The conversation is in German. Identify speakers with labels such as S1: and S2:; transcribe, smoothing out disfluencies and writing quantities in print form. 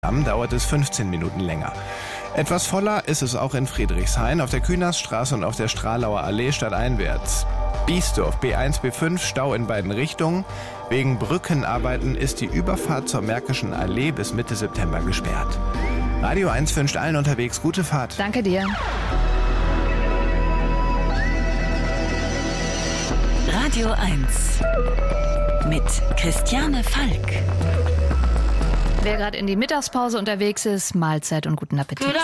S1: dauert es 15 Minuten länger. Etwas voller ist es auch in Friedrichshain, auf der Künaststraße und auf der Stralauer Allee stadteinwärts. Biesdorf, B1, B5, Stau in beiden Richtungen. Wegen Brückenarbeiten ist die Überfahrt zur Märkischen Allee bis Mitte September gesperrt. Radio 1 wünscht allen unterwegs gute Fahrt.
S2: Danke dir.
S3: Radio 1 mit Christiane Falk.
S2: Wer gerade in die Mittagspause unterwegs ist, Mahlzeit und guten Appetit.